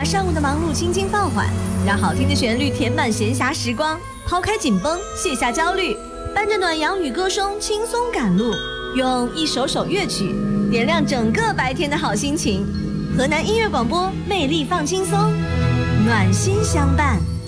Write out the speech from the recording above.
把上午的忙碌轻轻放缓，让好听的旋律填满闲暇时光，抛开紧绷，卸下焦虑，伴着暖阳与歌声轻松赶路，用一首首乐曲点亮整个白天的好心情。河南音乐广播，魅力放轻松，暖心相伴。